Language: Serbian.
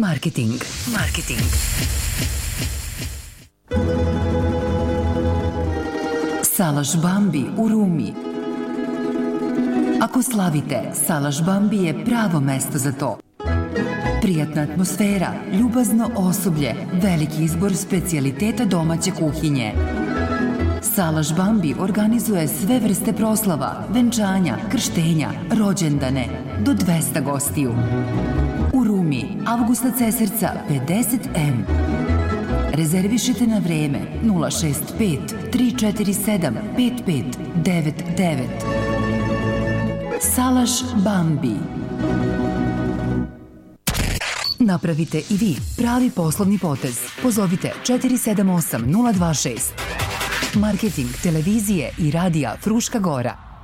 Marketing. Salaš Bambi u Rumi. Ako slavite, Salaš Bambi je pravo mesto za to. Prijatna atmosfera, ljubazno osoblje, veliki izbor specijaliteta domaće kuhinje. Salaš Bambi organizuje sve vrste proslava, venčanja, krštenja, rođendane, do 200 gostiju. U Rumi, Avgusta Cesarca 50M. Rezervišite na vreme 065 347 5599. Salaš Bambi. Napravite i vi pravi poslovni potez. Pozovite 478 026. Marketing televizije i radija Fruška Gora.